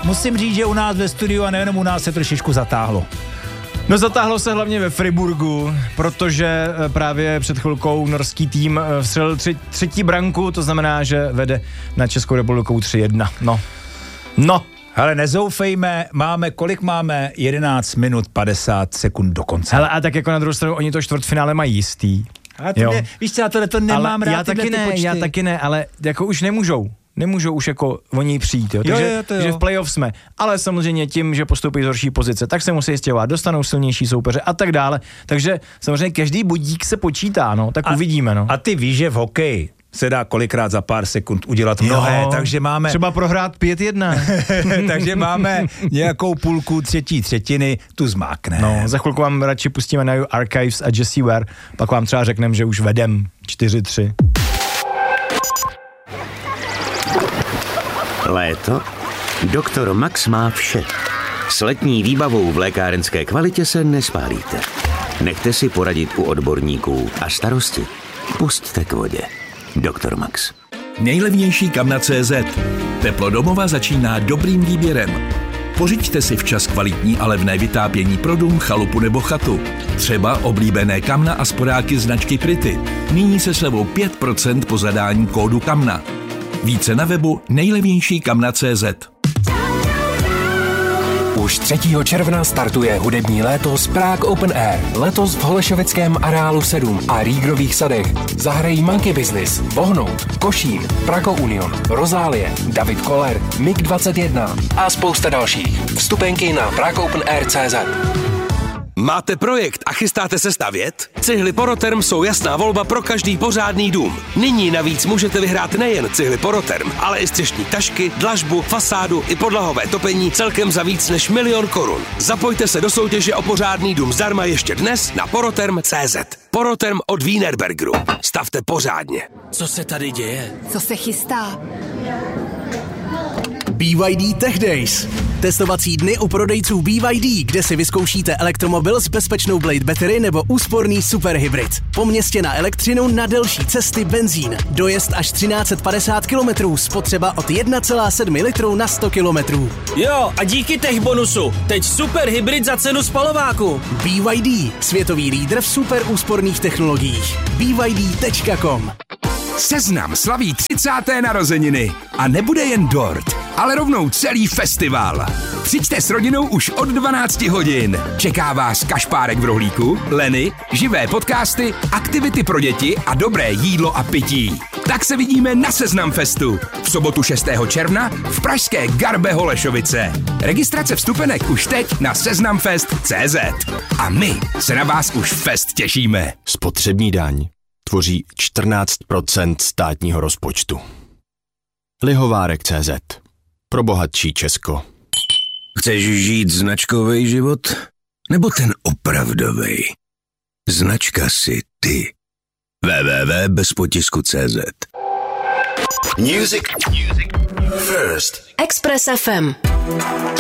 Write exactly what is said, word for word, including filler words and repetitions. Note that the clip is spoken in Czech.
musím říct, že u nás ve studiu a nejenom u nás se trošičku zatáhlo. No zatáhlo se hlavně ve Friburgu, protože právě před chvilkou norský tým vstřelil tři, třetí branku, to znamená, že vede na Českou republikou tři jedna. No. No. Hele, nezoufejme, máme, kolik máme? jedenáct minut padesát sekund do konce. Hele, a tak jako na druhou stranu, oni to čtvrtfinále mají jistý. A to mě, víš co, já tohle to nemám ale rád, já taky ne, počty. já taky ne, ale jako už nemůžou. Nemůžou už jako o ní přijít, jo. Takže jo, jo, to jo. že v playoff jsme. Ale samozřejmě tím, že postoupí z horší pozice, tak se musí stěhovat, dostanou silnější soupeře a tak dále. Takže samozřejmě každý budík se počítá, no, tak a, uvidíme, no. A ty víš, že v hokeji se dá kolikrát za pár sekund udělat mnohé, jo, takže máme... Třeba prohrát pět jedna. Takže máme nějakou půlku třetí třetiny, tu zmákne. No, za chvilku vám radši pustíme na Archives a Jessie Ware, pak vám třeba řekneme, že už vedem čtyři tři. Léto? Doktor Max má vše. S letní výbavou v lékárenské kvalitě se nespálíte. Nechte si poradit u odborníků a starosti pusťte k vodě. Doktor Max. Nejlevnější kamna tečka cé zet. Teplo domova začíná dobrým výběrem. Pořiďte si včas kvalitní a levné vytápění pro dům, chalupu nebo chatu. Třeba oblíbené kamna a sporáky značky Pretty. Nyní se slevou pět procent po zadání kódu kamna. Více na webu nejlevnější kamna tečka cé zet. Už třetího června startuje hudební léto z Prague Open Air. Letos v Holešovickém areálu sedm a Rígrových sadech zahrají Monkey Business, Vohnout, Košín, Prago Union, Rozálie, David Koller, Mig dvacet jedna a spousta dalších. Vstupenky na prague open air tečka cé zet. Máte projekt a chystáte se stavět? Cihly Poroterm jsou jasná volba pro každý pořádný dům. Nyní navíc můžete vyhrát nejen cihly Poroterm, ale i střešní tašky, dlažbu, fasádu i podlahové topení celkem za víc než milion korun. Zapojte se do soutěže o pořádný dům zdarma ještě dnes na poroterm tečka cé zet. Poroterm od Wienerbergeru. Stavte pořádně. Co se tady děje? Co se chystá? B Y D Tech Days. Testovací dny u prodejců B Y D, kde si vyzkoušíte elektromobil s bezpečnou Blade Battery nebo úsporný superhybrid. Po městě na elektřinu, na delší cesty benzín. Dojezd až třináct set padesát kilometrů, spotřeba od jedna celá sedm litru na sto kilometrů. Jo, a díky tech bonusu, teď superhybrid za cenu spalováku. B Y D, světový lídr v super úsporných technologiích. B Y D tečka com. Seznam slaví třicáté narozeniny. A nebude jen dort, ale rovnou celý festival. Přijďte s rodinou už od dvanácti hodin. Čeká vás kašpárek v rohlíku, Leny, živé podcasty, aktivity pro děti a dobré jídlo a pití. Tak se vidíme na Seznam Festu. V sobotu šestého června v pražské Garbe Holešovice. Registrace vstupenek už teď na seznamfest tečka cé zet. A my se na vás už fest těšíme. Spotřební daň tvoří čtrnáct procent státního rozpočtu. Lihovárek tečka cé zet. Pro bohatší Česko. Chceš žít značkovej život? Nebo ten opravdovej? Značka si ty. w w w tečka bez potisku tečka cé zet. Music. Music. First. Express F M.